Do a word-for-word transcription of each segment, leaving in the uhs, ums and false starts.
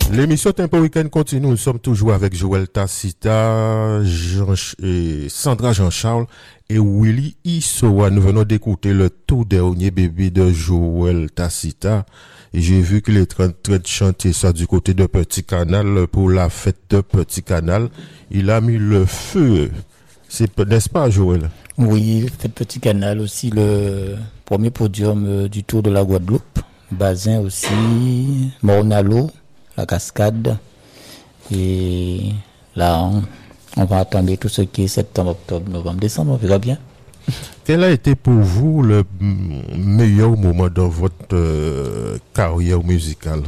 L'émission Tempo Weekend continue. Nous sommes toujours avec Joël Tacita, Jean, et Sandra Jean-Charles et Willy Issoa. Nous venons d'écouter le tout dernier bébé de Joël Tacita. Et j'ai vu qu'il est en train de chanter ça du côté de Petit Canal pour la fête de Petit Canal. Il a mis le feu. C'est, n'est-ce pas, Joël? Oui, fête Petit Canal aussi, le premier podium du Tour de la Guadeloupe. Bazin aussi, Mornalo, la Cascade. Et là, on, on va attendre tout ce qui est septembre, octobre, novembre, décembre, on verra bien. Quel a été pour vous le meilleur moment dans votre euh, carrière musicale?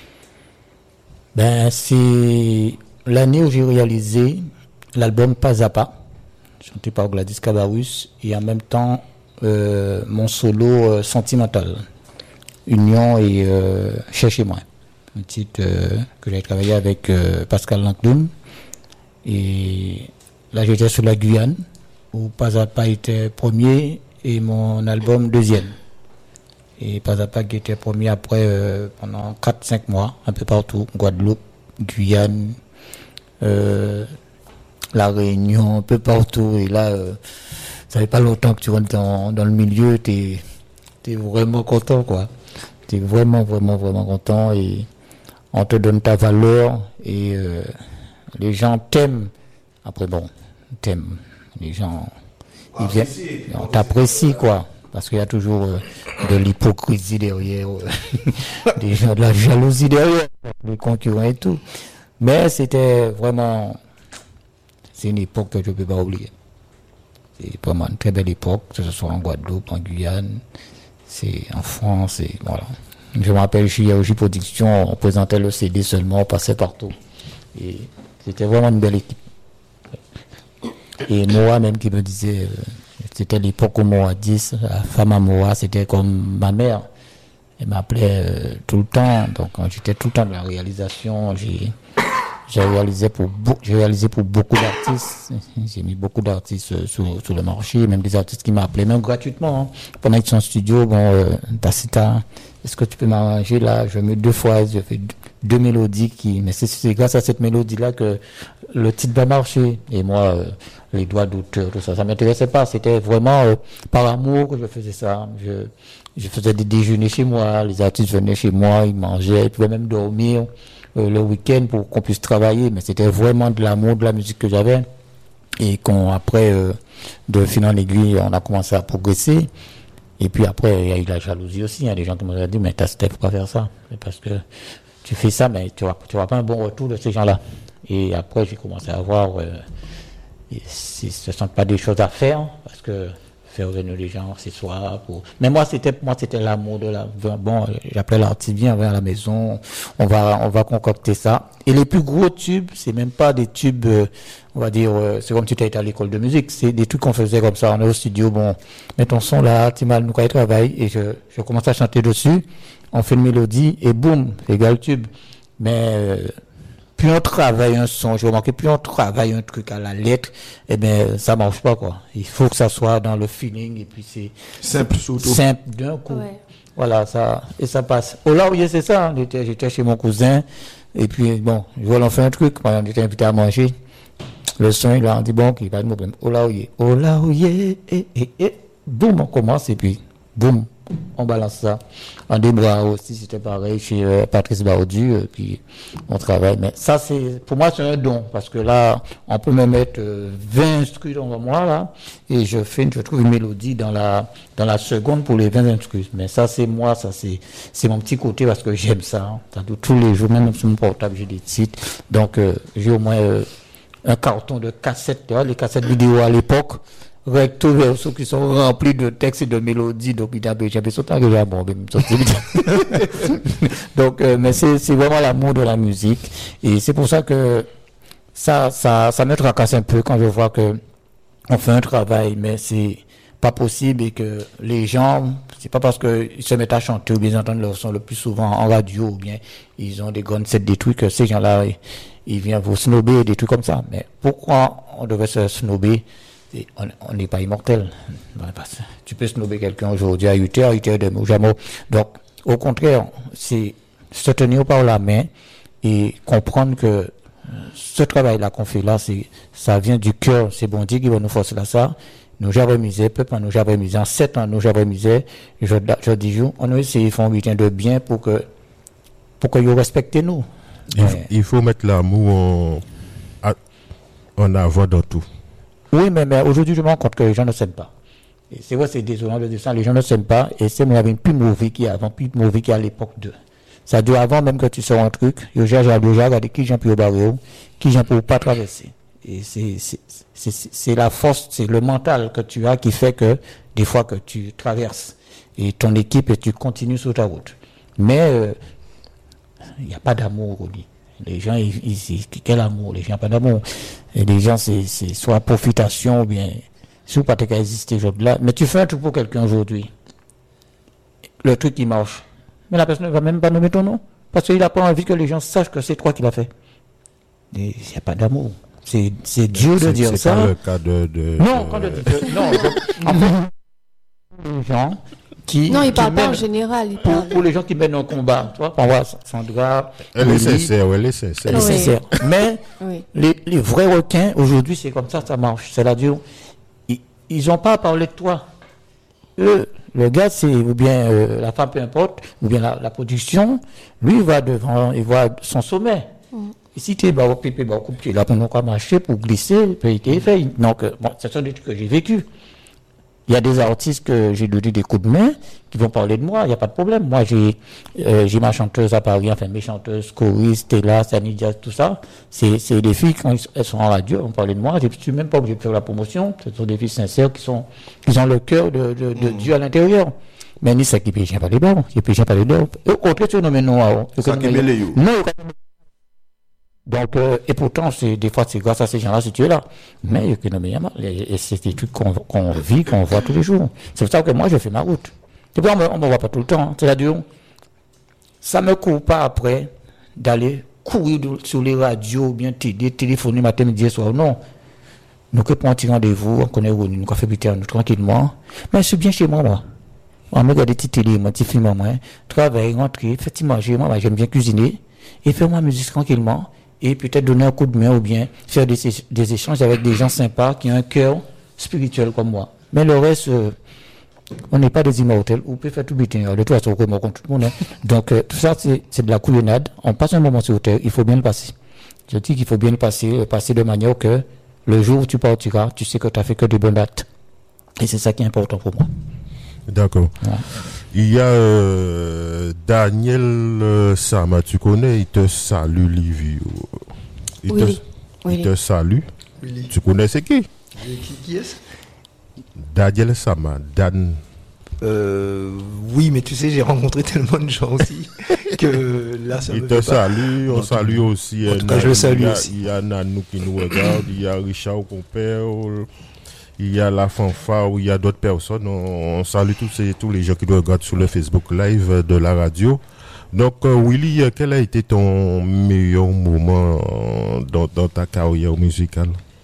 Ben, c'est l'année où j'ai réalisé l'album Pas à Pas, chanté par Gladys Cabarrus, et en même temps euh, mon solo euh, Sentimental, Union et euh, Cherchez-moi, un titre euh, que j'ai travaillé avec euh, Pascal Lancloum. Et là j'étais sur la Guyane, où Pas à Pas était premier et mon album deuxième. Et Pas à Pas qui était premier après euh, pendant quatre cinq mois, un peu partout, Guadeloupe, Guyane, euh, La Réunion, un peu partout. Et là, euh, ça fait pas longtemps que tu rentres dans, dans le milieu, t'es, t'es vraiment content, quoi. T'es vraiment, vraiment, vraiment content et on te donne ta valeur et euh, les gens t'aiment. Après, bon, t'aiment. Les gens, ils viennent, on t'apprécie, quoi. Parce qu'il y a toujours euh, de l'hypocrisie derrière, euh, des gens, de la jalousie derrière, les concurrents et tout. Mais c'était vraiment, c'est une époque que je ne peux pas oublier. C'est vraiment une très belle époque, que ce soit en Guadeloupe, en Guyane, c'est en France, et voilà. Je me rappelle, chez Yaoji Production, on présentait le C D seulement, on passait partout. Et c'était vraiment une belle équipe. Et Moa même qui me disait, euh, c'était l'époque où Moa dix, la femme à Moa, c'était comme ma mère. Elle m'appelait euh, tout le temps, donc quand j'étais tout le temps dans la réalisation, j'ai, j'ai réalisé pour beau, j'ai réalisé pour beaucoup d'artistes. J'ai mis beaucoup d'artistes sur, sur le marché, même des artistes qui m'appelaient, même gratuitement. Hein. Pendant qu'ils sont en studio, bon, euh, Tacita, est-ce que tu peux m'arranger là? Je mets deux fois, je fais deux, deux mélodies qui, mais c'est, c'est grâce à cette mélodie-là que le titre va marcher. Et moi, euh, les doigts d'auteur, tout ça, ça m'intéressait pas. C'était vraiment euh, par amour que je faisais ça. Je, je faisais des déjeuners chez moi, les artistes venaient chez moi, ils mangeaient, ils pouvaient même dormir euh, le week-end pour qu'on puisse travailler. Mais c'était vraiment de l'amour de la musique que j'avais. Et qu'on, après, euh, de fil en aiguille, on a commencé à progresser. Et puis après, il y a eu la jalousie aussi. Il y a des gens qui m'ont dit, mais t'as Steph, pourquoi faire ça? Parce que tu fais ça, mais tu n'auras tu auras pas un bon retour de ces gens-là. Et après, j'ai commencé à voir, euh, si ce ne sont pas des choses à faire, parce que faire venir les gens ce soir. Pour... Mais moi, c'était moi c'était l'amour de la... Bon, j'appelais l'artiste, viens, viens à la maison, on va, on va concocter ça. Et les plus gros tubes, c'est même pas des tubes, euh, on va dire, euh, c'est comme si tu étais à l'école de musique, c'est des trucs qu'on faisait comme ça, on est au studio, bon, mets ton son là, tu m'as nous quand il travaille, et je, je commence à chanter dessus, on fait une mélodie, et boum, égal tube. Mais... Euh, plus on travaille un son, je remarque, plus on travaille un truc à la lettre, eh ben, ça marche pas, quoi. Il faut que ça soit dans le feeling, et puis c'est simple, surtout. Simple d'un coup. Ouais. Voilà, ça, et ça passe. Oh là, oui, c'est ça, hein. J'étais, j'étais chez mon cousin, et puis, bon, je vois, on fait un truc, on était invité à manger. Le son, il a dit, bon, il va de problème. Oh là, oui, oh là, oui, et, et, et, et, boum, on commence, et puis, boum, on balance ça. En débras aussi, c'était pareil chez euh, Patrice Baudu, euh, puis on travaille. Mais ça, c'est, pour moi, c'est un don, parce que là, on peut me mettre euh, vingt instrus dans moi, là, et je fais, je trouve une mélodie dans la, dans la seconde pour les vingt instrus. Mais ça, c'est moi, ça, c'est, c'est mon petit côté, parce que j'aime ça. Hein. Tous les jours, même sur mon portable, j'ai des titres. Donc, euh, j'ai au moins euh, un carton de cassettes, tu vois, les cassettes vidéo à l'époque. Recto verso qui sont remplis de textes et de mélodies, donc il y avait j'avais sauté déjà bon donc euh, mais c'est c'est vraiment l'amour de la musique et c'est pour ça que ça ça ça me tracasse un peu quand je vois que on fait un travail mais c'est pas possible et que les gens c'est pas parce que ils se mettent à chanter ou bien entendre leur son le plus souvent en radio ou bien ils ont des grandes sets des trucs que ces gens-là ils, ils viennent vous snober des trucs comme ça mais pourquoi on devrait se snober? Et on n'est pas immortel. Tu peux snober quelqu'un aujourd'hui à huit heures, huit heures demain, jamais. Donc, au contraire, c'est se tenir par la main et comprendre que ce travail-là qu'on fait là, c'est, ça vient du cœur, c'est bon Dieu qui va nous forcer là ça. Nous avons misé, peuple, nous avons misé, en sept ans, nous avons misé, je, je dis, on a essayé de faire un bulletin de bien pour que, pour que vous respectez nous. Il, Mais, il faut mettre l'amour en, en avant dans tout. Oui, mais, mais aujourd'hui, je me rends compte que les gens ne s'aiment pas. Et c'est vrai, c'est désolant de dire ça, les gens ne s'aiment pas, et c'est moi, plus mauvais qu'il y a avant, plus mauvais qu'il y a à l'époque de. Ça doit avant même que tu sors un truc, il y a déjà regardé qui j'en peux barrer, qui j'en peux pas traverser. Et c'est, c'est, c'est, c'est la force, c'est le mental que tu as qui fait que des fois que tu traverses et ton équipe et tu continues sur ta route. Mais il euh, n'y a pas d'amour au lit. Les gens, ils, ils, quel amour? Les gens n'ont pas d'amour. Et les gens, c'est, c'est soit profitation ou bien, si vous pas qu'à exister aujourd'hui là. Mais tu fais un truc pour quelqu'un aujourd'hui. Le truc qui marche. Mais la personne ne va même pas nommer ton nom. Parce qu'il n'a pas envie que les gens sachent que c'est toi qui l'as fait. Il n'y a pas d'amour. C'est, c'est dur de c'est, dire c'est ça. C'est pas le cas de... de non, de... quand de, de, non, je, en fait, les gens qui... Non, il ne parle pas mènent, en général. Il pour, parle... pour les gens qui mènent un combat. Tu vois, on voit Sandra... Elle est sincère, elle est sincère. Elle est sincère. Oui. Mais oui. les, les vrais requins, aujourd'hui, c'est comme ça, ça marche. C'est-à-dire, ils n'ont pas à parler de toi. Eux, le gars, c'est, ou bien euh, la femme, peu importe, ou bien la, la production, lui, il va devant, il voit son sommet. Mm. Et si tu es bah, pépé, bah, coupé, là, on va marcher pour glisser, puis il t'est fait. Donc, euh, bon, ce sont des trucs que j'ai vécu. Il y a des artistes que j'ai donné des coups de main qui vont parler de moi, il n'y a pas de problème. Moi, j'ai, euh, j'ai ma chanteuse à Paris, enfin, mes chanteuses, Coris, Stella, Sanidia, tout ça. C'est, c'est des filles, quand elles sont en radio, on parle de moi. Je ne suis même pas obligé de faire la promotion. Ce sont des filles sincères qui sont, qui ont le cœur de, de, de mmh. Dieu à l'intérieur. Mais ni ça qui ne pas les bons, qui ne pas les bons. Autre chose, nous menons à ça qui mêle non. Donc, euh, et pourtant, c'est, des fois, c'est grâce à ces gens-là si tu es là. Mais, et c'est des trucs qu'on, qu'on vit, qu'on voit tous les jours. C'est pour ça que moi, je fais ma route. C'est pour ça qu'on ne me voit pas tout le temps. Hein. C'est-à-dire, ça ne me court pas après d'aller courir sur les radios, ou bien télé, téléphoner matin, midi et soir. Non. Nous que pour un petit rendez-vous, on connaît où nous, on fait buter nous tranquillement. Mais je suis bien chez moi, moi. On me regarde des petites télé, mon petit film, moi. Travailler, rentrer, faire manger, moi, j'aime bien cuisiner. Et faire ma musique tranquillement. Et peut-être donner un coup de main ou bien faire des, des échanges avec des gens sympas qui ont un cœur spirituel comme moi. Mais le reste, euh, on n'est pas des immortels. On peut faire tout butin. De toute façon, on compte tout le monde. Hein. Donc, euh, tout ça, c'est, c'est de la couillonnade. On passe un moment sur terre. Il faut bien le passer. Je dis qu'il faut bien le passer, le passer de manière que le jour où tu partiras, tu sais que tu as fait que des bonnes actes. Et c'est ça qui est important pour moi. D'accord. Ouais. Il y a euh, Daniel euh, Sama, tu connais, il te salue, Livio. Il, oui, te, oui. il oui. te salue. Oui. Tu connais c'est qui? Qui, qui est-ce? Daniel Sama, Dan. Euh, oui, mais tu sais, j'ai rencontré tellement de gens aussi que là, ça il me te fait salue, pas... on salue aussi. En tout cas, je le salue aussi. Il y a Nanou qui nous regarde, il y a Richard Compère. Il y a la fanfare, il y a d'autres personnes. On, on salue tous, ces, tous les gens qui nous regardent sur le Facebook Live de la radio. Donc, euh, Willy, quel a été ton meilleur moment dans, dans ta carrière musicale?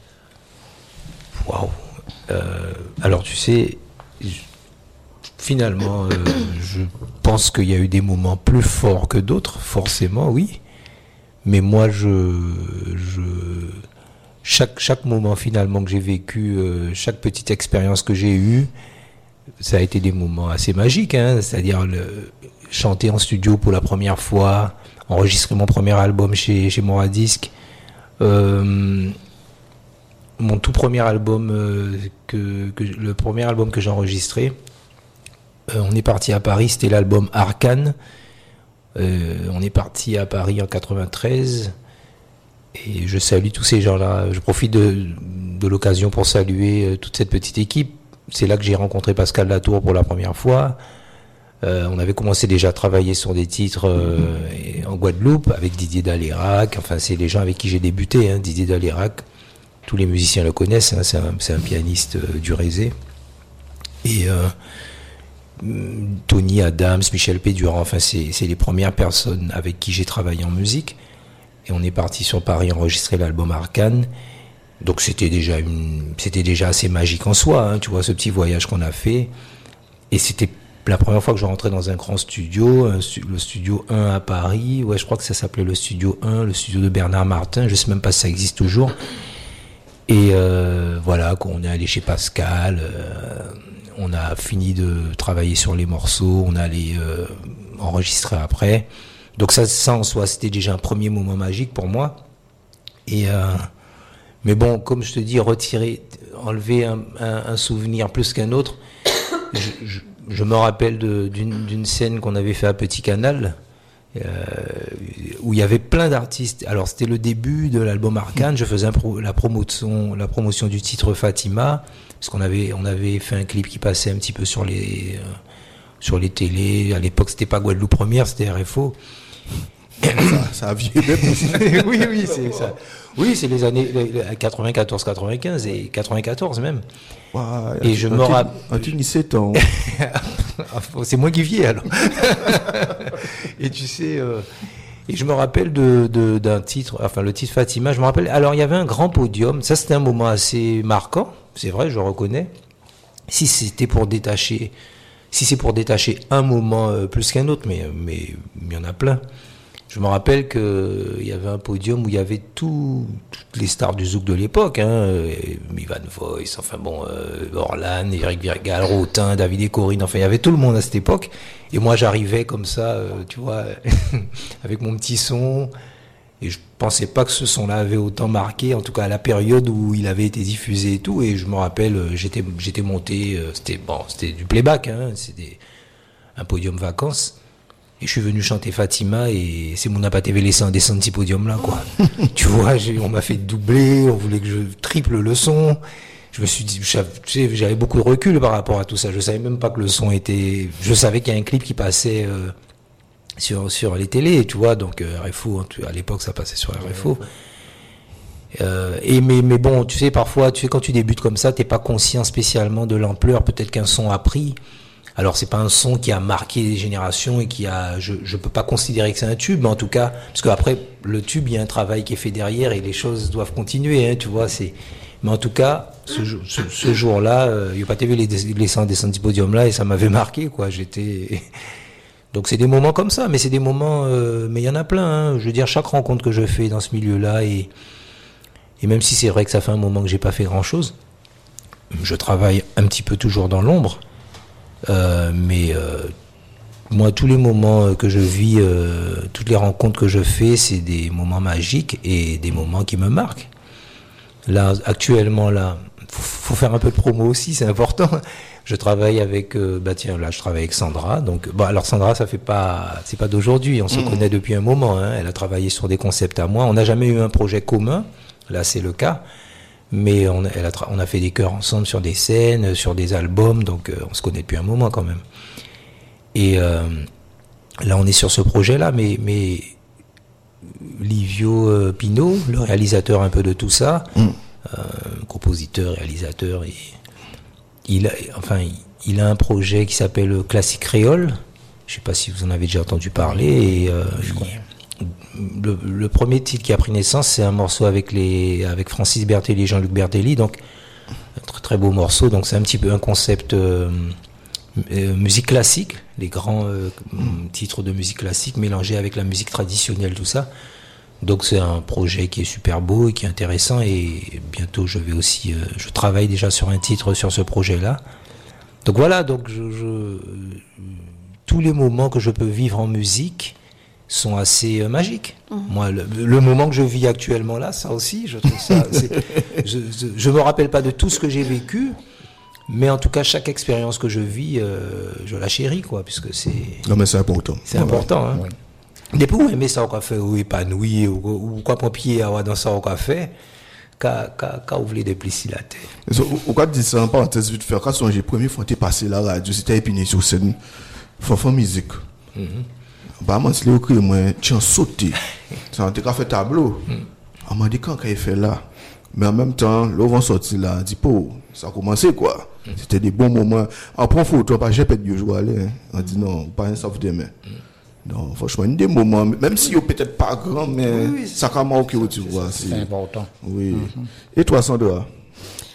Waouh! Euh, alors, tu sais, je, finalement, euh, je pense qu'il y a eu des moments plus forts que d'autres, forcément, oui. Mais moi, je... je Chaque, chaque moment finalement que j'ai vécu, euh, chaque petite expérience que j'ai eue, ça a été des moments assez magiques, hein, c'est-à-dire le, chanter en studio pour la première fois, enregistrer mon premier album chez, chez Moradisc, euh, mon tout premier album, euh, que, que, le premier album que j'ai enregistré, euh, on est parti à Paris, c'était l'album Arcane, euh, on est parti à Paris en quatre-vingt-treize. Et je salue tous ces gens-là. Je profite de, de l'occasion pour saluer toute cette petite équipe. C'est là que j'ai rencontré Pascal Latour pour la première fois. Euh, on avait commencé déjà à travailler sur des titres euh, en Guadeloupe avec Didier Dalérac. Enfin, c'est les gens avec qui j'ai débuté. Hein. Didier Dalérac, tous les musiciens le connaissent. Hein. C'est, un, c'est un pianiste euh, du Rézé. Et euh, Tony Adams, Michel Pédurand. Enfin, c'est, c'est les premières personnes avec qui j'ai travaillé en musique. Et on est parti sur Paris enregistrer l'album Arcane. Donc c'était déjà une, c'était déjà assez magique en soi, hein, tu vois, ce petit voyage qu'on a fait. Et c'était La première fois que je rentrais dans un grand studio, un stu- le studio un à Paris, ouais, je crois que ça s'appelait le studio un, le studio de Bernard Martin, je sais même pas si ça existe toujours. Et euh, voilà, quand on est allé chez Pascal, euh, on a fini de travailler sur les morceaux, on allait euh, enregistrer après. Donc ça, ça en soi, c'était déjà un premier moment magique pour moi. Et euh, mais bon, comme je te dis, retirer, enlever un, un, un souvenir plus qu'un autre. Je, je, je me rappelle de, d'une, d'une scène qu'on avait fait à Petit Canal, euh, où il y avait plein d'artistes. Alors c'était le début de l'album Arcane. Je faisais un pro, la promotion, la promotion du titre Fatima, parce qu'on avait, on avait fait un clip qui passait un petit peu sur les, euh, sur les télés. À l'époque, c'était pas Guadeloupe Première, c'était R F O. Ça, ça a vieilli même. oui, oui, c'est ça. Oui, c'est les années quatre-vingt-quatorze quatre-vingt-quinze et quatre-vingt-quatorze même. Ouais, et je me rappelle. En dix-sept ans. C'est moi qui vis alors. Et tu sais, euh, et je me rappelle de, de, d'un titre, enfin le titre Fatima, je me rappelle. Alors il y avait un grand podium, ça c'était un moment assez marquant, c'est vrai, je reconnais. Si c'était pour détacher, si c'est pour détacher un moment euh, plus qu'un autre, mais mais il y en a plein. Je me rappelle que il y avait un podium où il y avait tout, toutes les stars du zouk de l'époque, hein, Ivan Voice, enfin bon, euh, Orlan, Eric Virgal, Rotin, David et Corinne, enfin il y avait tout le monde à cette époque. Et moi j'arrivais comme ça, euh, tu vois, avec mon petit son. Et je pensais pas que ce son-là avait autant marqué, en tout cas à la période où il avait été diffusé et tout. Et je me rappelle, j'étais j'étais monté, euh, c'était bon, c'était du playback, hein, c'était un podium vacances. Et je suis venu chanter Fatima et c'est mon Napa T V laissé un descendre de ce podium là quoi. Tu vois, j'ai, on m'a fait doubler, on voulait que je triple le son. Je me suis dit, tu sais, j'avais beaucoup de recul par rapport à tout ça. Je savais même pas que le son était. Je savais qu'il y a un clip qui passait euh, sur sur les télés, tu vois. Donc euh, R F O, hein, à l'époque ça passait sur R F O. Euh, et mais mais bon, tu sais, parfois, tu sais, quand tu débutes comme ça, t'es pas conscient spécialement de l'ampleur peut-être qu'un son a pris. Alors c'est pas un son qui a marqué des générations et qui a, je je peux pas considérer que c'est un tube, mais en tout cas, parce qu'après le tube, il y a un travail qui est fait derrière et les choses doivent continuer, hein, tu vois. C'est, mais en tout cas, ce, ce, ce jour-là, euh, il y a pas T V les laissant descendre du podium là et ça m'avait marqué, quoi. J'étais, donc c'est des moments comme ça, mais c'est des moments, euh, mais il y en a plein. Hein. Je veux dire, chaque rencontre que je fais dans ce milieu-là et et même si c'est vrai que ça fait un moment que j'ai pas fait grand-chose, je travaille un petit peu toujours dans l'ombre. Euh, mais euh, moi, tous les moments que je vis, euh, toutes les rencontres que je fais, c'est des moments magiques et des moments qui me marquent. Là, actuellement, là, faut, faut faire un peu de promo aussi, c'est important. Je travaille avec, euh, bah tiens, là, je travaille avec Sandra. Donc, bon, alors Sandra, ça fait pas, c'est pas d'aujourd'hui. On se mmh. connaît depuis un moment. Hein. Elle a travaillé sur des concepts à moi. On n'a jamais eu un projet commun. Là, c'est le cas. Mais on a, elle a, on a fait des chœurs ensemble sur des scènes, sur des albums, donc euh, on se connaît depuis un moment quand même. Et euh, là, on est sur ce projet-là, mais, mais Livio euh, Pino, le réalisateur un peu de tout ça, mm. euh, compositeur, réalisateur, et, il, a, enfin, il, il a un projet qui s'appelle Classique Créole. Je ne sais pas si vous en avez déjà entendu parler. Et, euh, Le, le premier titre qui a pris naissance, c'est un morceau avec les avec Francis Bertelli et Jean-Luc Bertelli, donc un très, très beau morceau. Donc c'est un petit peu un concept euh, euh, musique classique, les grands euh, titres de musique classique mélangés avec la musique traditionnelle, tout ça. Donc c'est un projet qui est super beau et qui est intéressant. Et bientôt je vais aussi, euh, je travaille déjà sur un titre sur ce projet-là. Donc voilà, donc je, je, tous les moments que je peux vivre en musique sont assez euh, magiques. Mmh. Moi, le, le moment que je vis actuellement là, ça aussi, je trouve ça. C'est, je, je, je me rappelle pas de tout ce que j'ai vécu, mais en tout cas, chaque expérience que je vis, euh, je la chéris, quoi, puisque c'est. Non, mais c'est important. C'est important, hein. Ouais. Depuis où aimer ça au café, ou épanoui, ou, ou quoi pompier à dans ça au café, qu'à ouvrir des plis si la tête. Au cas de ça, en parenthèse, vite faire, quand j'ai première fois été passé la radio, c'était Épinay sur scène, Fanfan Musique. Mm-hmm. Bah, moi, c'est le cri, moi, tiens, sauté. Ça, on t'a fait tableau. On m'a dit, quand il fait là. Mais en même temps, là, on sorti là, on dit, po, ça a commencé, quoi. Mm. C'était des bons moments. En prend photo, pas j'ai pas de jouer aller. On dit, non, pas un sauf des mains. Non, franchement, des moments, même si peut-être pas grand, mais oui, ça a marqué, tu vois. C'est important. Oui. Mm-hmm. Et toi, Sandra?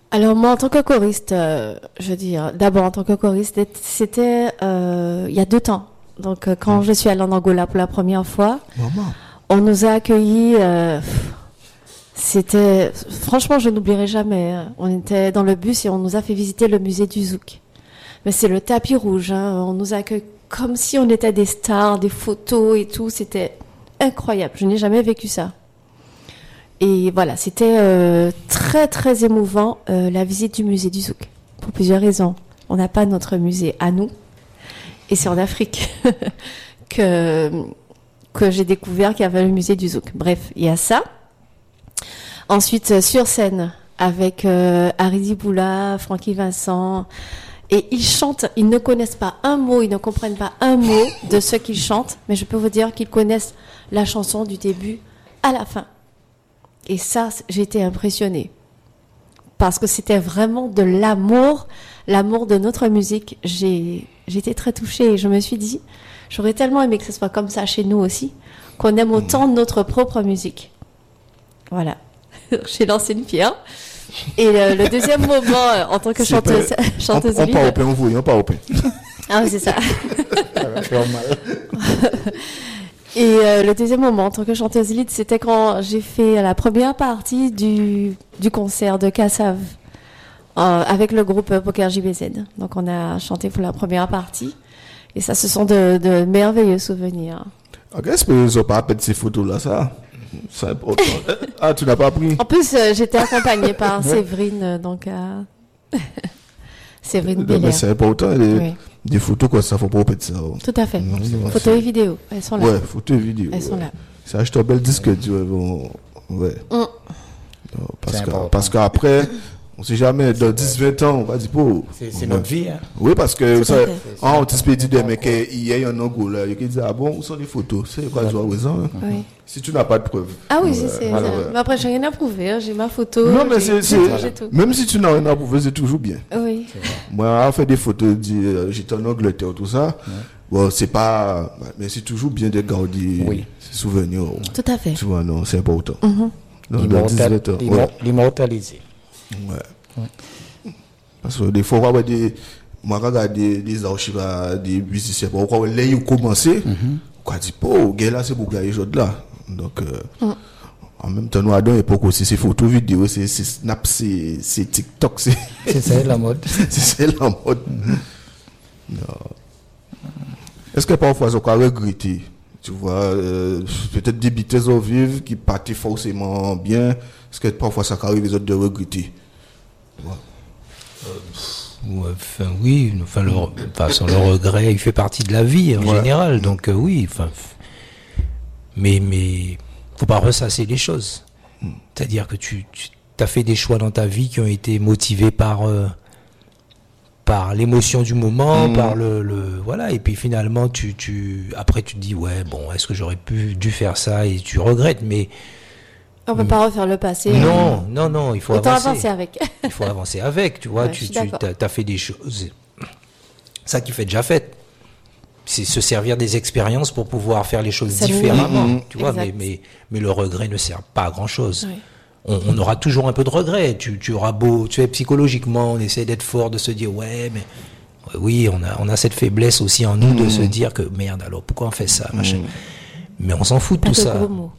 Alors moi, en tant que choriste, euh, je veux dire, d'abord en tant que choriste, c'était euh, il y a deux temps. Donc euh, quand je suis allée en Angola pour la première fois, Maman. on nous a accueillis. Euh, c'était, franchement, je n'oublierai jamais. On était dans le bus et on nous a fait visiter le musée du Zouk. Mais c'est le tapis rouge. Hein, on nous accueille comme si on était des stars, des photos et tout. C'était incroyable. Je n'ai jamais vécu ça. Et voilà, c'était euh, très très émouvant euh, la visite du musée du Zouk, pour plusieurs raisons. On n'a pas notre musée à nous, et c'est en Afrique que, que j'ai découvert qu'il y avait le musée du Zouk. Bref, il y a ça. Ensuite, euh, sur scène, avec euh, Haridi Boula, Francky Vincent, et ils chantent, ils ne connaissent pas un mot, ils ne comprennent pas un mot de ce qu'ils chantent, mais je peux vous dire qu'ils connaissent la chanson du début à la fin. Et ça, j'ai été impressionnée. Parce que c'était vraiment de l'amour, l'amour de notre musique. J'ai, j'étais très touchée et je me suis dit, j'aurais tellement aimé que ce soit comme ça chez nous aussi, qu'on aime autant notre propre musique. Voilà. J'ai lancé une pierre. Et le, le deuxième moment, euh, en tant que C'est chanteuse, pas- chanteuse On lead- part au pain, on voit, on part au pain. Ah oui, c'est ça. Et euh, le deuxième moment, en tant que chanteuse lead, c'était quand j'ai fait la première partie du, du concert de Kassav euh, avec le groupe Poker J B Z. Donc on a chanté pour la première partie. Et ça, ce sont de, de merveilleux souvenirs. Ok, est-ce qu'ils n'ont pas pris ces photos-là, ça? C'est important. Ah, tu n'as pas pris? En plus, euh, j'étais accompagnée par Séverine, euh, donc euh, Séverine Non, Belair. mais c'est important. Les, Oui, Des photos comme ça, faut pas perdre ça. tout à fait. Non, non, Photos et vidéos, elles sont là. Ouais, photos et vidéos. Elles sont ouais. là. C'est acheter un bel disque, tu vois. Bon, ouais. Mm. Non, parce C'est que, important. parce qu'après, on sait jamais, dans dix vingt ans, on va dire, oh, C'est, c'est ouais. notre vie. Hein. Oui, parce que, Tout ça, à fait. ah, on t'explique des mecs, il y a un Angola, il y a qui dit, ah bon, où sont les photos? C'est quoi, tu as raison, hein? Oui. Si tu n'as pas de preuves. Ah oui, Ouais, je sais. voilà, ça. ouais. Mais après, j'ai rien à prouver. hein. J'ai ma photo. Non, mais j'ai- c'est, j'ai c'est, tout, j'ai tout. même si tu n'as rien à prouver, c'est toujours bien. Oui. Moi, on fait des photos, dit, euh, j'étais en Angleterre, tout ça. Bon, c'est pas, mais c'est toujours bien de garder Oui. ces souvenirs. Tout à fait. Tu vois, non, c'est important. Mhm. Dans, dans dix vingt ans. L'immor- Ouais. L'immortaliser. Ouais. Parce que des fois, on va des, moi, quand je regarde des, des archives, à des musiciens, bon, quand là, ils ont commencé, on dit, oh, gars, là, c'est pour gagner les là. Donc, euh, Mm. en même temps, nous, à l'époque aussi, c'est photos, vidéos, c'est, c'est Snap, c'est, c'est TikTok, c'est, C'est ça la mode. c'est, c'est la mode. Non. Est-ce que parfois, on peut regretter, tu vois, euh, peut-être des bêtises au vivre qui partaient forcément bien, est-ce que parfois ça arrive les autres de regretter? Ouais, Enfin, oui, enfin, le, enfin, sans le regret, il fait partie de la vie en Ouais. général, donc euh, oui, enfin, f- mais mais faut pas ressasser les choses. C'est-à-dire que tu, tu as fait des choix dans ta vie qui ont été motivés par euh, par l'émotion du moment, Mhm. par le, le voilà, et puis finalement tu tu après tu te dis ouais bon, est-ce que j'aurais pu dû faire ça et tu regrettes, mais On peut pas refaire le passé. non non non, il faut Autant avancer. avancer avec. Il faut avancer avec, tu vois. Ouais, je tu suis tu d'accord. as, fait des choses. Ça qui fait déjà fait. C'est se servir des expériences pour pouvoir faire les choses Ça nous- différemment. Mhm. Tu vois, mais, Exact. mais, mais le regret ne sert pas à grand chose. Ouais. On, on aura toujours un peu de regret. Tu, tu auras beau, tu sais, psychologiquement, on essaie d'être fort, de se dire, ouais, mais oui, on a, on a cette faiblesse aussi en nous de se dire que merde, alors pourquoi on fait ça, machin. Mais on s'en fout de Pas tout de ça. gros mots.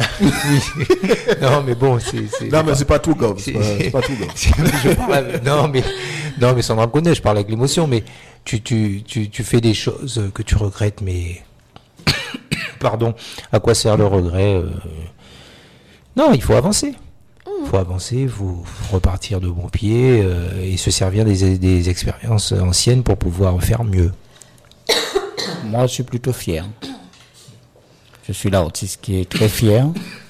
Non, mais bon, c'est. c'est- Non, mais c'est pas tout grave. C'est C'est- pas, c'est pas tout grave. je parle- non, mais, non, mais Sandra me connaît, je parle avec l'émotion, mais tu, tu, tu, tu fais des choses que tu regrettes, mais. Pardon, à quoi sert le regret euh, Non, il faut avancer. Il faut avancer, il faut repartir de bon pied euh, et se servir des, des expériences anciennes pour pouvoir faire mieux. Moi, je suis plutôt fier. Je suis l'artiste qui est très fier.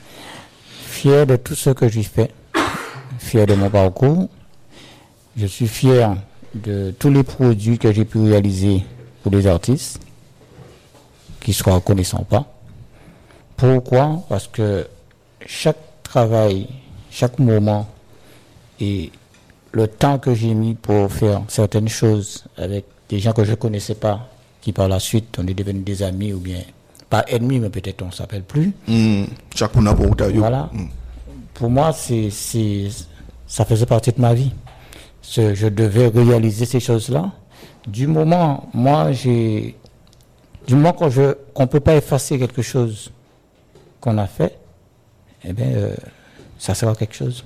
Fier de tout ce que j'ai fait. Fier de mon parcours. Je suis fier de tous les produits que j'ai pu réaliser pour les artistes, qui soient reconnaissants ou pas. Pourquoi? Parce que chaque travail, chaque moment et le temps que j'ai mis pour faire certaines choses avec des gens que je ne connaissais pas, qui par la suite on est devenus des amis ou bien pas ennemis, mais peut-être on ne s'appelle plus. Mm. Chaque monde a pour ta vie. Voilà. Mm. Pour moi, c'est, c'est, ça faisait partie de ma vie. ce- je devais réaliser ces choses-là. Du moment, moi, j'ai, du moment qu'on je, qu'on peut pas effacer quelque chose qu'on a fait, eh bien, euh, ça sera quelque chose.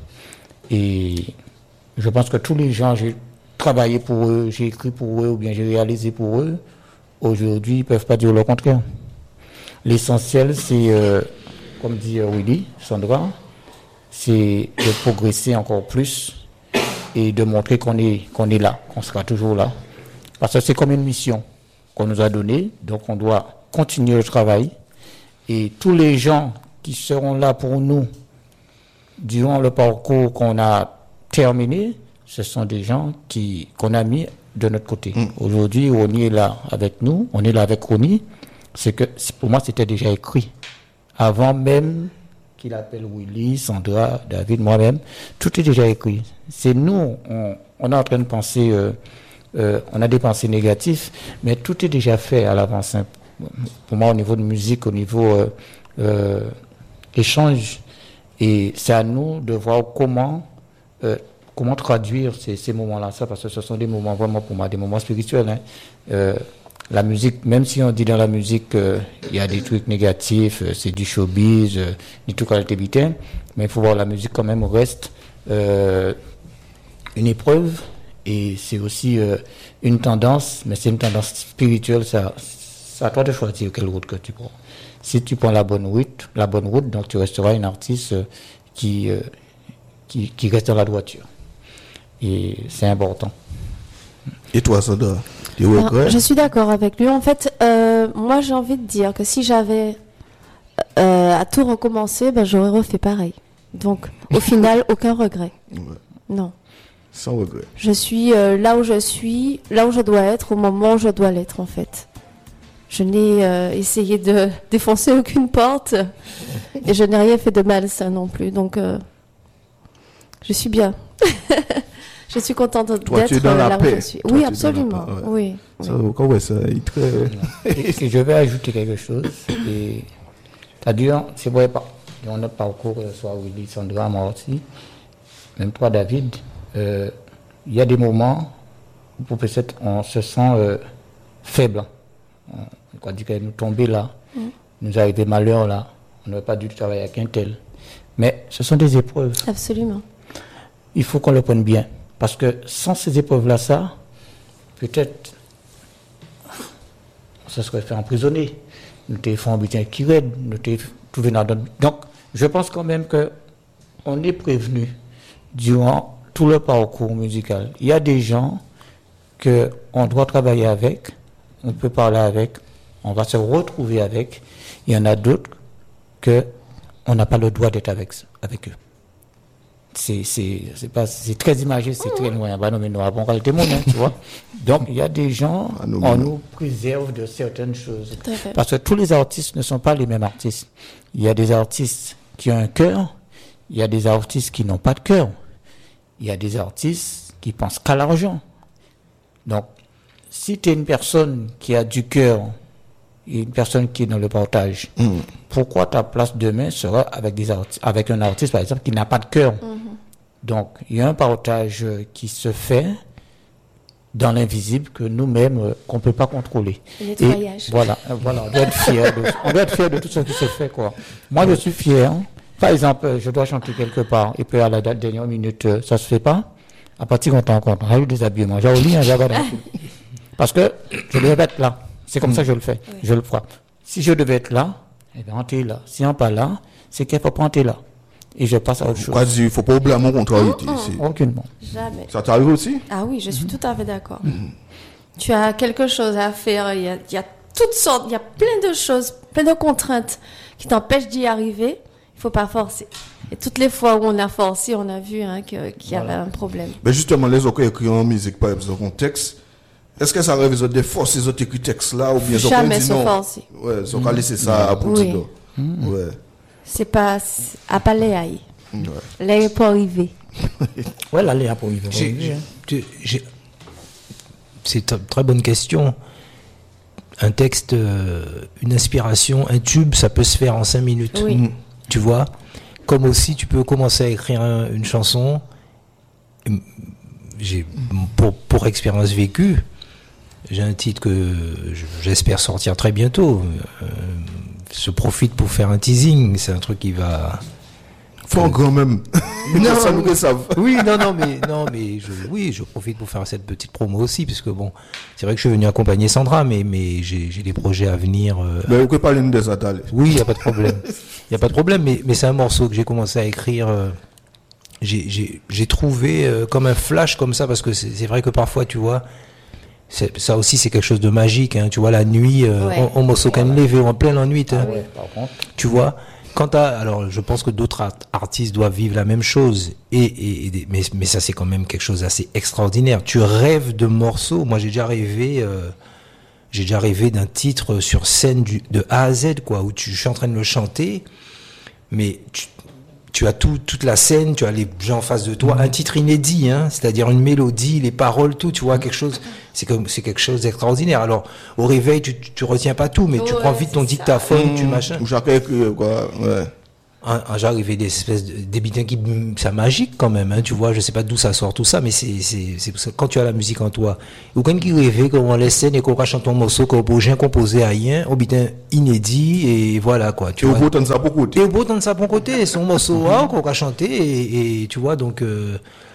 Et je pense que tous les gens, j'ai travaillé pour eux, j'ai écrit pour eux, ou bien j'ai réalisé pour eux, aujourd'hui, ils ne peuvent pas dire le contraire. L'essentiel, c'est, euh, comme dit euh, Willy, Sandra, c'est de progresser encore plus et de montrer qu'on est, qu'on est là, qu'on sera toujours là. Parce que c'est comme une mission qu'on nous a donnée, donc on doit continuer le travail. Et tous les gens qui seront là pour nous durant le parcours qu'on a terminé, ce sont des gens qui, qu'on a mis de notre côté. Mm. Aujourd'hui, Ronnie est là avec nous, on est là avec Ronnie. C'est que, pour moi, c'était déjà écrit. Avant même qu'il appelle Willy, Sandra, David, moi-même, tout est déjà écrit. C'est nous, on, on est en train de penser, euh, euh, on a des pensées négatives, mais tout est déjà fait à l'avance. Hein. Pour moi, au niveau de musique, au niveau euh, euh, échange, et c'est à nous de voir comment, euh, comment traduire ces, ces moments-là, ça, parce que ce sont des moments vraiment pour moi, des moments spirituels. Hein. Euh, la musique, même si on dit dans la musique, euh, il y a des trucs négatifs, euh, c'est du showbiz, euh, ni tout qualité bitin, mais il faut voir la musique quand même reste euh, une épreuve, et c'est aussi euh, une tendance, mais c'est une tendance spirituelle, ça, c'est à toi de choisir quelle route que tu prends. Si tu prends la bonne route, la bonne route, donc tu resteras une artiste euh, qui, euh, qui, qui reste dans la droiture. Et c'est important. Et toi, Sandra, tu Alors, regrettes? je suis d'accord avec lui. En fait, euh, moi, j'ai envie de dire que si j'avais euh, à tout recommencer, ben, j'aurais refait pareil. Donc, au final, aucun regret. Ouais. Non. Sans regret. Je suis euh, là où je suis, là où je dois être, au moment où je dois l'être, en fait. Je n'ai euh, essayé de défoncer aucune porte et je n'ai rien fait de mal, ça non plus. Donc, euh, je suis bien. Je suis contente Toi, tu es d'être dans la là où paix. je suis. Toi, Oui, tu es dans la absolument. paix, ouais. Oui. Ça, oui. quand ouais, ça, il très... Et, et je vais ajouter quelque chose. Et, c'est-à-dire, c'est vrai, pas, dans notre parcours, que ce soit Willy, Sandra, moi aussi, même toi, David, euh, il y a des moments où peut-être on se sent euh, faible. On a dit qu'elle nous tombait là, mm. nous arrivait malheur là, on n'aurait pas dû travailler avec un tel. Mais ce sont des épreuves. Absolument. Il faut qu'on le prenne bien. Parce que sans ces épreuves-là, ça, peut-être, ça serait fait emprisonner. Nous t'avons fait un butin qui raide, nous t'avons trouvé dans notre... Donc, je pense quand même qu'on est prévenu durant tout le parcours musical. Il y a des gens qu'on doit travailler avec, on peut parler avec, on va se retrouver avec. Il y en a d'autres qu'on n'a pas le droit d'être avec, avec eux. C'est, c'est, c'est, pas, c'est très imagé, c'est très loin. Bah non, mais nous avons qualité monde, hein, tu vois. Donc, il y a des gens, Ah, nous, on nous. nous préserve de certaines choses. Tout à fait. Parce que tous les artistes ne sont pas les mêmes artistes. Il y a des artistes qui ont un cœur, il y a des artistes qui n'ont pas de cœur. Il y a des artistes qui pensent qu'à l'argent. Donc, si tu es une personne qui a du cœur et une personne qui est dans le partage, Mm. pourquoi ta place demain sera avec, des arti- avec un artiste, par exemple, qui n'a pas de cœur? Mm-hmm. Donc, il y a un partage euh, qui se fait dans l'invisible que nous-mêmes, euh, qu'on ne peut pas contrôler. Le Et nettoyage. voilà, euh, voilà, on doit être fier de, on doit être fier de tout ce qui se fait, quoi. Moi, je suis fier. Par exemple, euh, je dois chanter quelque part, et puis à la date dernière minute, euh, ça se fait pas. À partir qu'on t'en compte, on a eu des habillements. J'ai oublié un jabba. Parce que je devais être là. C'est comme ça que je le fais. Je le ferai. Si je devais être là, eh bien, on est là. Si on n'est pas là, c'est qu'il faut prendre là. Et je passe à autre chose. Pourquoi dire, il ne faut pas oublier mon contrariété. c'est- Aucunement. Jamais. Ça t'arrive aussi? Ah oui, je suis tout à fait d'accord. Tu as quelque chose à faire, il y a, il y a toutes sortes, il y a plein de choses, plein de contraintes qui t'empêchent d'y arriver. Il ne faut pas forcer. Et toutes les fois où on a forcé, on a vu hein, que- qu'il y avait un problème. Mais justement, les autres qui écrivent en musique, par exemple, en texte, est-ce que ça arrive ils ont des forces, ils ont écrit texte là, ou bien ils ont Jamais dit se non? forcer. Ouais, ils ont qu'à laisser ça à bout Oui. de Ouais. C'est pas c'est- à pas les haïs. Ouais. Les pas arriver. Ouais, là, Léa, pour y venir. J'ai- j'ai- j'ai- j'ai- C'est une très bonne question. Un texte, euh, une inspiration, un tube, ça peut se faire en cinq minutes. Oui. Mm. Tu vois? Comme aussi, tu peux commencer à écrire un- une chanson. j'ai pour, pour expérience vécue, j'ai un titre que j'espère sortir très bientôt. Euh, je profite pour faire un teasing, c'est un truc qui va... Faut quand même. Non, ça nous le savent. Oui, non, non, mais non, mais je, oui, je profite pour faire cette petite promo aussi, parce que bon, c'est vrai que je suis venu accompagner Sandra, mais mais j'ai j'ai des projets à venir. Euh... Mais vous pouvez parler de ça, allez. Oui, il y a pas de problème. Il y a pas de problème, mais mais c'est un morceau que j'ai commencé à écrire. Euh, j'ai j'ai j'ai trouvé euh, comme un flash comme ça, parce que c'est c'est vrai que parfois, tu vois. C'est, ça aussi, c'est quelque chose de magique, hein. Tu vois, la nuit, euh, Ouais. on, on me sauce lever en pleine nuit, hein. Ah ouais, par contre. Tu vois, quand à, alors, je pense que d'autres art- artistes doivent vivre la même chose, et, et, et des- mais, mais ça, c'est quand même quelque chose d'assez extraordinaire. Tu rêves de morceaux. Moi, j'ai déjà rêvé, euh, j'ai déjà rêvé d'un titre sur scène du, de A à Z, quoi, où tu, je suis en train de le chanter, mais tu, tu as tout, toute la scène, tu as les gens en face de toi, un titre inédit, hein, c'est-à-dire une mélodie, les paroles, tout, tu vois, quelque chose, c'est comme, c'est quelque chose d'extraordinaire. Alors, au réveil, tu, tu, tu retiens pas tout, mais tu Ouais, prends vite ton c'est ça. dictaphone, tu machin. Ou chacun écrit, quoi. Ouais. Un, un genre, il fait des espèces de, des bitins qui, c'est magique quand même, hein, tu vois, je sais pas d'où ça sort tout ça, mais c'est, c'est, c'est parce que quand tu as la musique en toi, ou quand qui rêve, qu'on laisse scène et qu'on chante ton morceau, qu'on peut rien composer à rien, au bitin inédit, et voilà, quoi, tu Et au vois. bout, t'en ça pour côté. Et au bout, t'en ça bon côté, son morceau, ah, qu'on a chanté, et, et tu vois, donc, euh,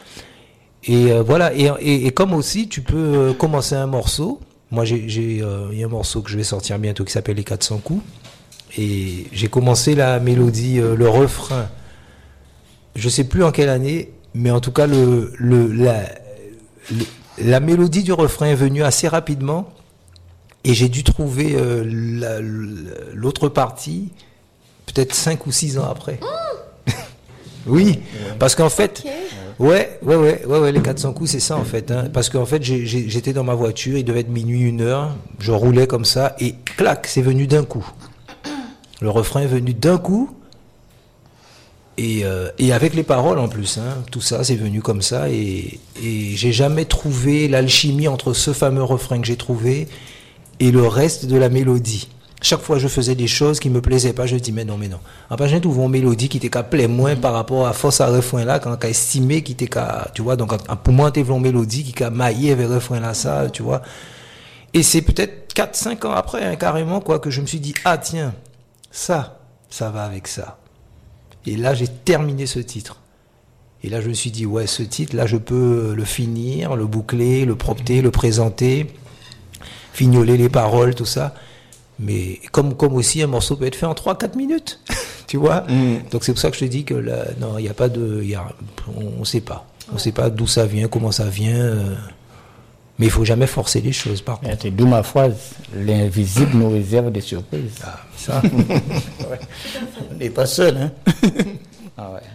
et euh, voilà, et, et, et comme aussi, tu peux euh, commencer un morceau. Moi, j'ai, j'ai, euh, il y a un morceau que je vais sortir bientôt qui s'appelle Les quatre cents coups. Et j'ai commencé la mélodie, euh, le refrain. Je sais plus en quelle année, mais en tout cas, le, le, la, le- la mélodie du refrain est venue assez rapidement. Et j'ai dû trouver euh, la- l'autre partie peut-être cinq ou six ans après. Oui, parce qu'en fait, Ok. ouais, ouais, ouais, ouais, ouais, les quatre cents coups, c'est ça en fait. Hein, parce qu'en fait, j'ai- j'ai- j'étais dans ma voiture, il devait être minuit, une heure, je roulais comme ça, et clac, c'est venu d'un coup. Le refrain est venu d'un coup, et, euh, et avec les paroles en plus, hein, tout ça, c'est venu comme ça, et, et j'ai jamais trouvé l'alchimie entre ce fameux refrain que j'ai trouvé et le reste de la mélodie. Chaque fois je faisais des choses qui me plaisaient pas, je dis mais non, mais non. Après j'ai trouvé une mélodie qui était qu'à plaire moins par rapport à force à refrain là, quand qu'à estimer qui était qu'à, tu vois, donc pour moi t'es une mélodie qui qu'a maillé avec refrain là, ça, tu vois. Et c'est peut-être quatre cinq ans après, hein, carrément, quoi, que je me suis dit, ah tiens, ça, ça va avec ça. Et là j'ai terminé ce titre. Et là je me suis dit, ouais, ce titre, là je peux le finir, le boucler, le propter, le présenter, fignoler les paroles, tout ça. Mais comme, comme aussi un morceau peut être fait en trois quatre minutes, tu vois. Mm. Donc c'est pour ça que je te dis que là, non, il n'y a pas de, il y a, on ne sait pas. On ne sait pas d'où ça vient, comment ça vient. euh, mais il faut jamais forcer les choses, par contre. Et c'est d'où ma phrase, l'invisible nous réserve des surprises. Ah, ça. Ouais. On n'est pas seul, hein. Ah ouais.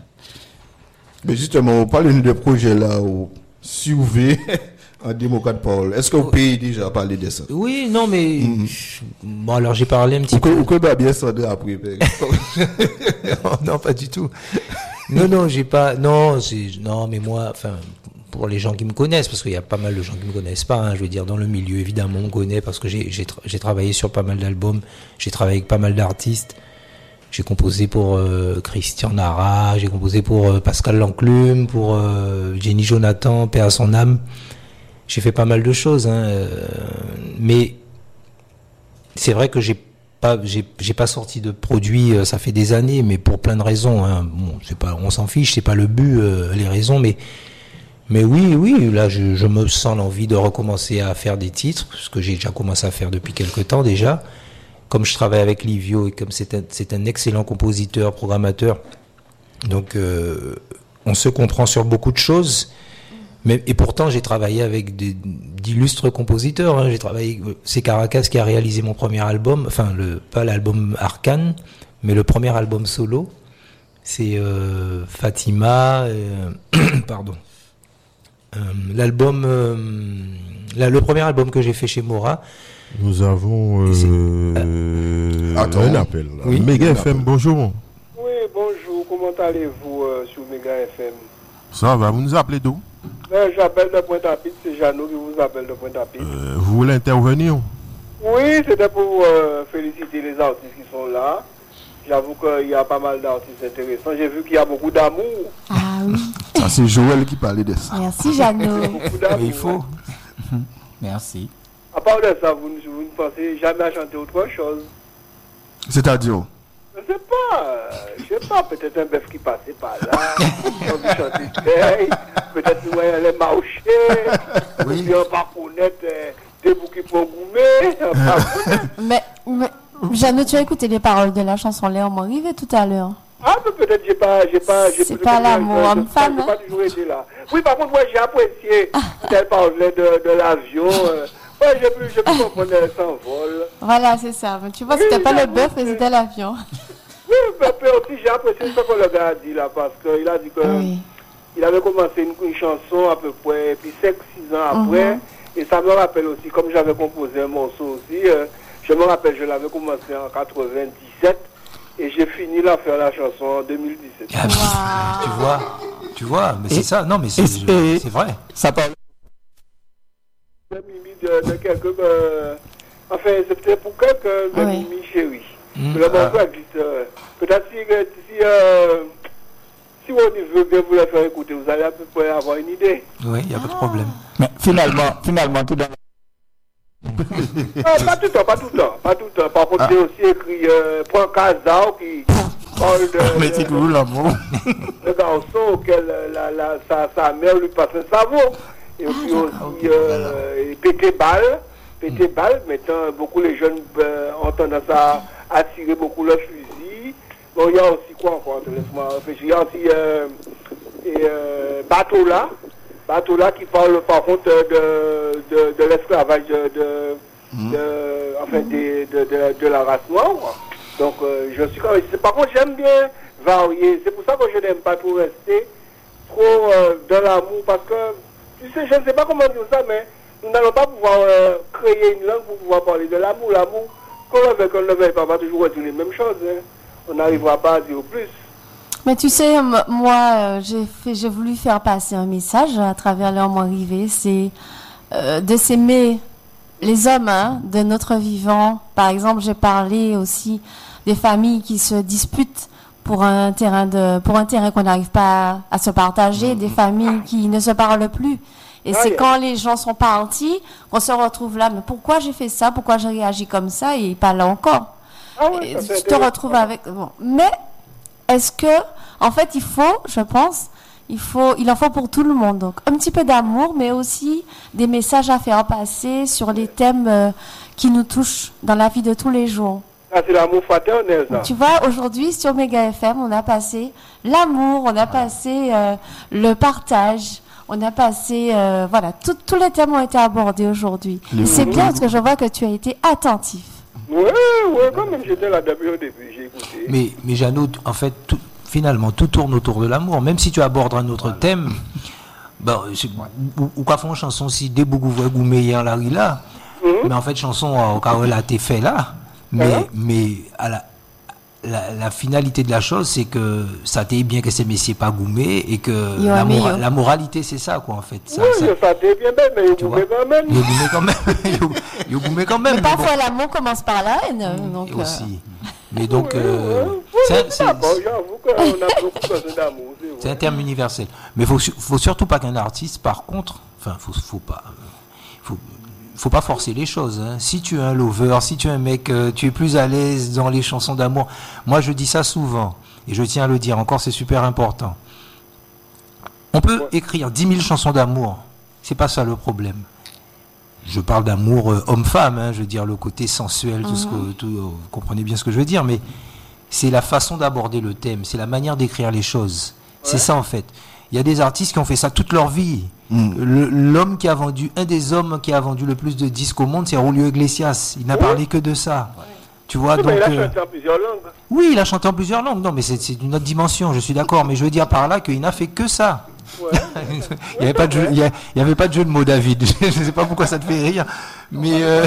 Mais justement, on parle de projets là, où, si vous voulez, en démocrate parole, est-ce que vous payez déjà parler de ça? Oui, non, mais bon, alors j'ai parlé un petit Ou que, peu. ou que bah, bien Sandra après. par exemple. non, non, pas du tout. Non, non, j'ai pas. Non, c'est non, mais moi, enfin, pour les gens qui me connaissent, parce qu'il y a pas mal de gens qui me connaissent pas. Hein, je veux dire, dans le milieu, évidemment, on me connaît parce que j'ai j'ai tra- j'ai travaillé sur pas mal d'albums, j'ai travaillé avec pas mal d'artistes. J'ai composé pour euh, Christian Nara, j'ai composé pour euh, Pascal Lanclume, pour euh, Jenny Jonathan, paix à son âme. J'ai fait pas mal de choses, hein, euh, mais c'est vrai que j'ai pas, j'ai, j'ai pas sorti de produits, euh, ça fait des années, mais pour plein de raisons. Hein. Bon, c'est pas, on s'en fiche, c'est pas le but, euh, les raisons, mais mais oui, oui, là, je, je me sens l'envie de recommencer à faire des titres, ce que j'ai déjà commencé à faire depuis quelque temps déjà. Comme je travaille avec Livio et comme c'est un, c'est un excellent compositeur, programmateur, donc euh, on se comprend sur beaucoup de choses. Mais, et pourtant, j'ai travaillé avec des, d'illustres compositeurs. Hein. J'ai travaillé, c'est Caracas qui a réalisé mon premier album, enfin le, pas l'album Arcane, mais le premier album solo. C'est euh, Fatima, euh, pardon. Euh, l'album, euh, la, le premier album que j'ai fait chez Mora. Nous avons euh, Attends. un appel. Là. Oui. Méga F M, bonjour. Oui, bonjour. Comment allez-vous euh, sur Mega F M? Ça va, vous nous appelez d'où? Ben, j'appelle de Pointe-à-Pitre, c'est Jeannot qui vous appelle de Pointe-à-Pitre. Euh, Vous voulez intervenir? Oui, c'était pour euh, féliciter les artistes qui sont là. J'avoue qu'il y a pas mal d'artistes intéressants. J'ai vu qu'il y a beaucoup d'amour. Ah oui. Ça, c'est Joël qui parlait de ça. Merci, Jeannot. Beaucoup d'amour, Mais il faut. Merci. À part de ça, vous, ne- vous ne pensez jamais à chanter autre chose? C'est-à-dire, Je sais pas, euh, je sais pas, peut-être un bœuf qui passait par là, on veut chanter veille, peut-être nous voyons les marcher, Oui. puis on va connaître euh, des bouquets pour goumer, on va connaître. Mais, mais Jeannot, tu as écouté les paroles de la chanson Léon Morivé tout à l'heure. Ah, mais peut-être j'ai pas, j'ai pas, j'ai C'est peut-être pas l'amour je- je- homme-femme, j'ai pas hein? toujours été là. Oui, par contre, moi j'ai apprécié, elle parlait de, de l'avion, euh, ouais, j'ai pu, j'ai pu comprendre elle s'envole. Voilà, c'est ça. Mais tu vois, c'était pas le bœuf, mais c'était l'avion. Oui, mais puis aussi j'ai apprécié ce que le gars a dit là, parce qu'il a dit que Oui. il avait commencé une, une chanson à peu près, puis cinq six ans après, Mhm. et ça me rappelle aussi, comme j'avais composé un morceau aussi, euh, je me rappelle, je l'avais commencé en quatre-vingt-dix-sept, et j'ai fini la faire la chanson en deux mille dix-sept. Ah, Wow. Tu vois, tu vois, mais c'est Et- ça. Non, mais c'est et- je- et- c'est vrai. Ça parle. De Mimi de, de quelques, euh, enfin, c'était pour quelques de Oui. Mimi chérie. Mm. Le morceau Ah. existe. euh, Peut-être si, si, euh, si on veut bien vous la faire écouter, vous allez à peu près avoir une idée. Oui, il n'y a pas de problème. Mais finalement, finalement, tout dans Ah, pas tout le temps, pas tout le temps, pas tout le temps. Par contre, j'ai aussi écrit euh, Point Casao qui parle de, mais c'est de, toujours l'amour. de garçon auquel euh, la, la, sa, sa mère lui passe un savon. Et puis aussi euh, et pété balle, pété balle. Maintenant, beaucoup les jeunes euh, ont tendance à, à tirer beaucoup leur fusil. Bon, il y a aussi quoi encore, laisse-moi réfléchir. Il y a aussi euh, et, euh, Batola, Batola qui parle par contre de, de, de l'esclavage de, de, de, enfin, des- de, de, de la race noire. Donc, euh, je suis quand même. Par contre, j'aime bien varier. C'est pour ça que je n'aime pas trop rester trop euh, dans l'amour parce que, tu sais, je ne sais pas comment dire ça, mais nous n'allons pas pouvoir euh, créer une langue pour pouvoir parler de l'amour. L'amour, qu'on le veuille, qu'on ne le veuille pas, va toujours être les mêmes choses. Hein. On n'arrivera pas à dire plus. Mais tu sais, m- moi, euh, j'ai fait, j'ai voulu faire passer un message à travers Léon Morivé, c'est euh, de s'aimer les hommes hein, de notre vivant. Par exemple, j'ai parlé aussi des familles qui se disputent pour un terrain de, pour un terrain qu'on n'arrive pas à, à se partager, des familles qui ne se parlent plus. Et Ah, c'est yeah. quand les gens sont partis qu'on se retrouve là. Mais pourquoi j'ai fait ça? Pourquoi j'ai réagi comme ça? Et pas là encore. Ah oui, Et ça, c'est tu te intéressant. retrouves avec. Bon. Mais est-ce que, en fait, il faut, je pense, il faut, il en faut pour tout le monde. Donc, un petit peu d'amour, mais aussi des messages à faire passer sur les thèmes euh, qui nous touchent dans la vie de tous les jours. Ah, c'est l'amour fraternel, ça. Tu vois, aujourd'hui, sur Mega F M, on a passé l'amour, on a passé euh, le partage, on a passé, euh, voilà, tout- tous les thèmes ont été abordés aujourd'hui. Et c'est bien parce que je vois que tu as été attentif. Oui, oui, quand même, j'étais là depuis au début, j'ai écouté. Mais, mais Jeannot, en fait, tout- finalement, tout tourne autour de l'amour. Même si tu abordes un autre thème, ben, c'est- ou, ou quoi font chanson si des bougou voient goumé en la là, mais en fait, chanson euh, au cas où elle a été fait là, mais, Mhm. mais à la, la, la finalité de la chose, c'est que ça t'est bien que ces messieurs pas goumé et que Yo, la, ami, mora- yo. la moralité, c'est ça, quoi, en fait. Ça, Oui, ça- je sentais bien belle, mais tu vous vois, pouvez quand même. yo goumé quand même, yo, yo goumé quand même. Mais mais bon. parfois, l'amour commence par la haine. Donc, Et euh, aussi. Mais donc, euh, Oui, c'est- oui, c'est- d'accord, j'avoue qu'on a beaucoup besoin d'amour. c'est vrai. c'est un terme universel. Mais faut, su- faut surtout pas qu'un artiste, par contre, enfin, faut, faut pas, euh, faut, faut pas forcer les choses. Hein. Si tu es un lover, si tu es un mec, euh, tu es plus à l'aise dans les chansons d'amour. Moi, je dis ça souvent, et je tiens à le dire encore, c'est super important. On peut Ouais. écrire dix mille chansons d'amour. C'est pas ça le problème. Je parle d'amour euh, homme-femme, hein, je veux dire le côté sensuel, tout ce que, tout, euh, vous comprenez bien ce que je veux dire, mais c'est la façon d'aborder le thème, c'est la manière d'écrire les choses. C'est ça en fait. Il y a des artistes qui ont fait ça toute leur vie. Le- L'homme qui a vendu, un des hommes qui a vendu le plus de disques au monde, c'est Julio Iglesias. Il n'a parlé que de ça. Tu vois, Oui, donc. mais il a euh, chanté en plusieurs langues. oui, il a chanté en plusieurs langues. Non, mais c'est c'est une autre dimension, je suis d'accord. Mais je veux dire par là qu'il n'a fait que ça. Ouais. Il n'y avait, pas de jeu- il y a- il y avait pas de jeu de mots, David. Je ne sais pas pourquoi ça te fait rire. Mais. euh,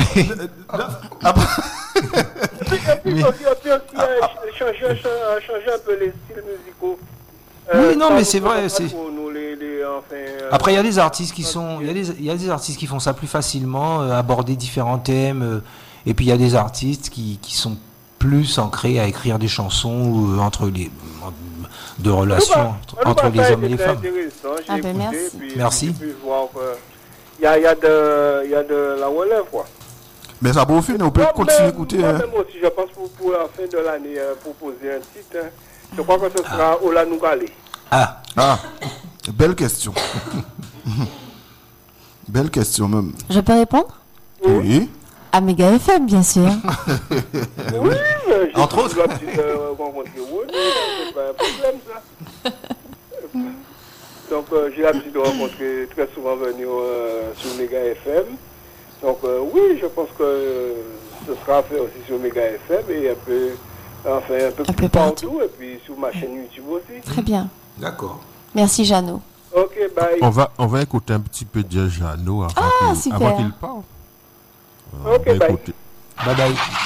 Et puis aussi, aussi, aussi, euh, changer, euh, changer un peu les styles musicaux. Oui, non, ça, mais nous, c'est ça vrai, va pas c'est- pour nous, les, les, enfin, euh, Après, il y a des artistes qui sont, il y a des, il y a des artistes qui font ça plus facilement, euh, aborder différents thèmes. euh, et puis il y a des artistes qui, qui sont plus ancrés à écrire des chansons euh, entre les, de relation entre, entre les hommes et les femmes. Ah ben merci. Merci. Il y a, y, a de, y a de la relève, quoi. Mais ça va finir, on peut Moi, continuer à même, écouter. Moi, Hein. même aussi, je pense pour, pour la fin de l'année, euh, proposer un titre. Hein. Je crois que ce sera Ola Nougalé. Ah, Ah, belle question. Belle question même. Je peux répondre? Oui. À Méga F M, bien sûr. Oui, mais j'ai Entre autres. la petite euh, rencontrer Ronnie, c'est pas un problème, ça. Donc, euh, j'ai l'habitude de rencontrer très souvent venir euh, sur Méga F M. Donc, euh, oui, je pense que euh, ce sera fait aussi sur Méga F M et un peu, enfin, un peu Un plus peu partout. partout, et puis sur ma chaîne YouTube aussi. Très bien. d'accord. Merci, Jeannot. Ok, bye. On va, on va écouter un petit peu de Jeannot avant Ah, qu'il super. avant qu'il parle. Ok, On va bye. écouter. Bye bye.